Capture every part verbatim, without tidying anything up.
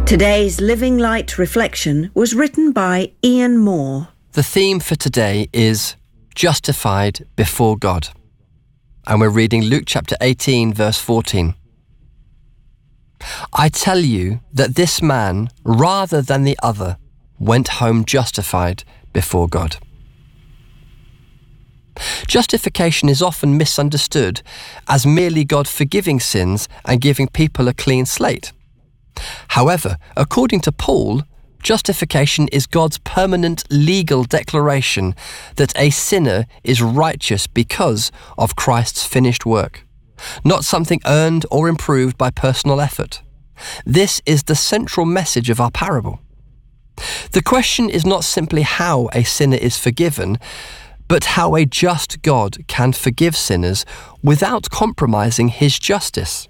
Today's Living Light reflection was written by Ian Moore. The theme for today is Justified Before God. And we're reading Luke chapter eighteen, verse fourteen. I tell you that this man, rather than the other, went home justified before God. Justification is often misunderstood as merely God forgiving sins and giving people a clean slate. However, according to Paul, justification is God's permanent legal declaration that a sinner is righteous because of Christ's finished work, not something earned or improved by personal effort. This is the central message of our parable. The question is not simply how a sinner is forgiven, but how a just God can forgive sinners without compromising his justice.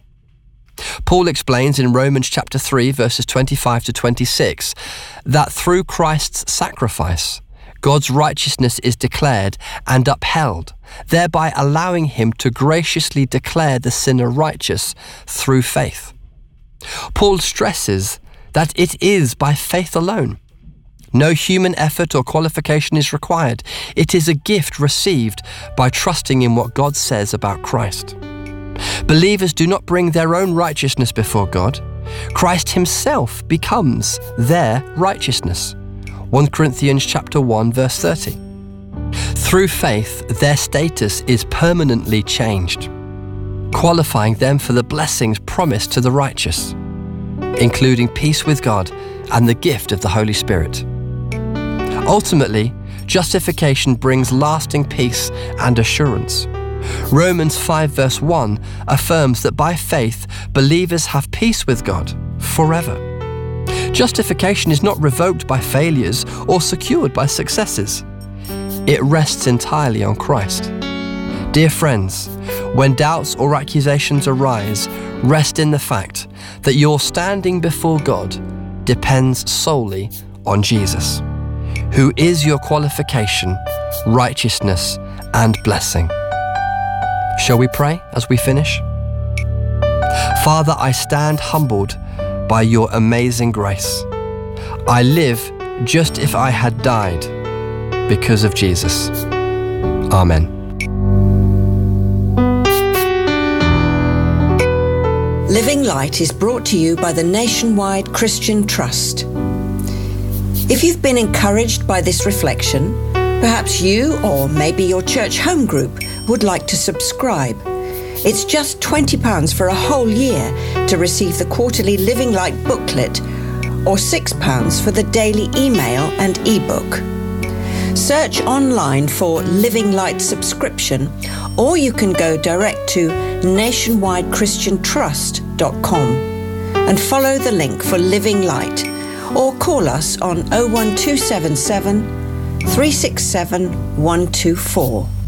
Paul explains in Romans chapter three, verses twenty-five to twenty-six, that through Christ's sacrifice, God's righteousness is declared and upheld, thereby allowing him to graciously declare the sinner righteous through faith. Paul stresses that it is by faith alone. No human effort or qualification is required. It is a gift received by trusting in what God says about Christ. Believers do not bring their own righteousness before God. Christ himself becomes their righteousness. First Corinthians chapter one, verse thirty. Through faith, their status is permanently changed, qualifying them for the blessings promised to the righteous, including peace with God and the gift of the Holy Spirit. Ultimately, justification brings lasting peace and assurance. Romans five verse one affirms that by faith, believers have peace with God forever. Justification is not revoked by failures or secured by successes. It rests entirely on Christ. Dear friends, when doubts or accusations arise, rest in the fact that your standing before God depends solely on Jesus, who is your qualification, righteousness, and blessing. Shall we pray as we finish? Father, I stand humbled by your amazing grace. I live just if I had died because of Jesus. Amen. Living Light is brought to you by the Nationwide Christian Trust. If you've been encouraged by this reflection, perhaps you or maybe your church home group would like to subscribe. It's just twenty pounds for a whole year to receive the quarterly Living Light booklet, or six pounds for the daily email and ebook. Search online for Living Light subscription, or you can go direct to nationwide christian trust dot com and follow the link for Living Light, or call us on oh one two seven seven, three six seven, one two four.